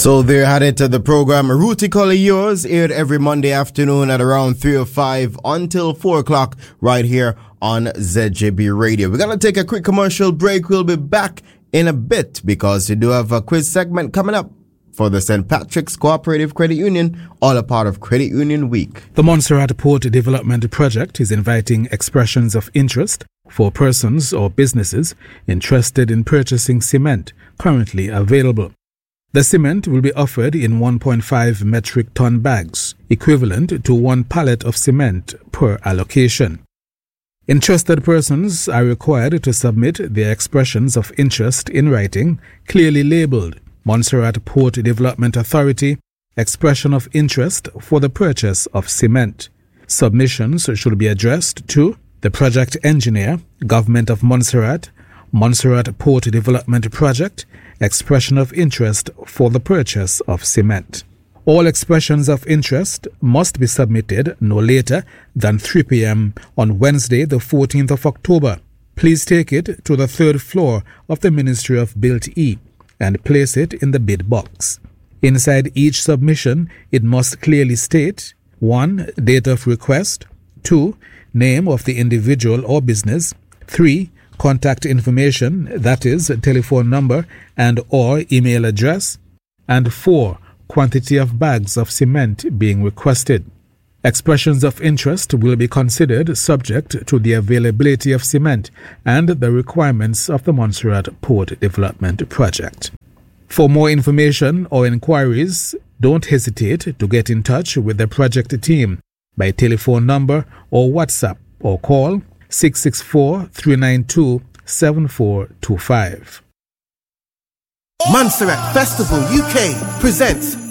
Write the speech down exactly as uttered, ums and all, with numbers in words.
So there had it to the program Rootically Yours, aired every Monday afternoon at around three or five until four o'clock right here on Z J B Radio. We're going to take a quick commercial break. We'll be back in a bit because we do have a quiz segment coming up for the Saint Patrick's Cooperative Credit Union, all a part of Credit Union Week. The Montserrat Port Development Project is inviting expressions of interest for persons or businesses interested in purchasing cement currently available. The cement will be offered in one point five metric ton bags, equivalent to one pallet of cement per allocation. Interested persons are required to submit their expressions of interest in writing, clearly labeled Montserrat Port Development Authority, expression of interest for the purchase of cement. Submissions should be addressed to the project engineer, Government of Montserrat, Montserrat Port Development Project, expression of interest for the purchase of cement. All expressions of interest must be submitted no later than three p.m. on Wednesday, the fourteenth of October. Please take it to the third floor of the Ministry of Built E and place it in the bid box. Inside each submission, it must clearly state one. Date of request, two. Name of the individual or business, three. Contact information, that is, telephone number and or email address, and four. Quantity of bags of cement being requested. Expressions of interest will be considered subject to the availability of cement and the requirements of the Montserrat Port Development Project. For more information or inquiries, don't hesitate to get in touch with the project team by telephone number or WhatsApp or call six six four, three nine two, seven four two five. Montserrat Festival U K presents